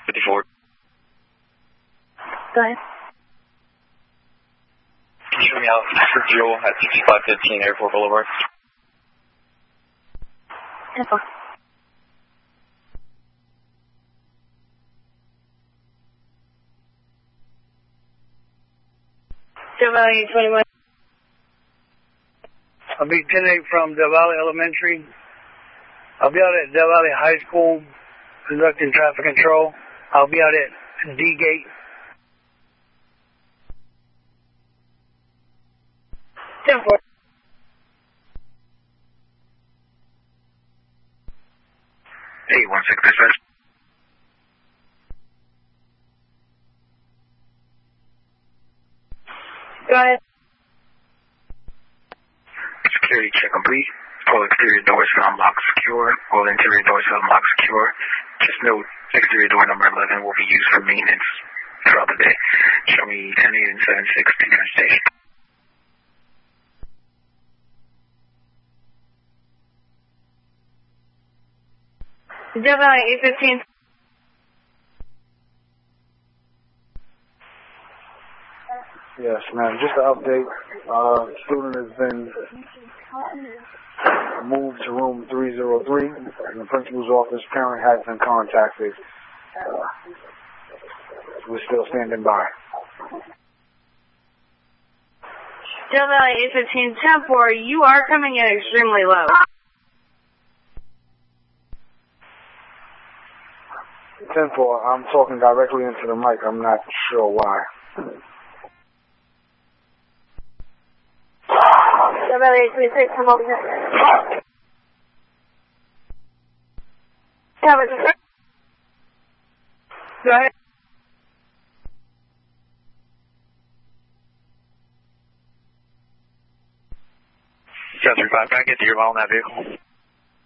54. Go ahead. Can you show me out for fuel at 6515 Airport Boulevard? 10-4. Del Valle 21. I'll be 10-8 from Del Valle Elementary. I'll be out at Del Valle High School conducting traffic control. I'll be out at D Gate. 10-4. Hey, 16 dispatch. Go ahead. Security check complete. All exterior doors are unlocked secure. All interior doors are unlocked secure. Just note, exterior door number 11 will be used for maintenance throughout the day. Show me 10-8 and 7-6 to your station. Del Valle 815. Yes, ma'am. Just an update. Student has been moved to room 303 in the principal's office. Parent has been contacted. We're still standing by. Del Valle 815. 10-4. You are coming in extremely low. 10-4. I'm talking directly into the mic. I'm not sure why. Del Valle 826. Come over here. Go ahead. Got 35 back into your mile in that vehicle.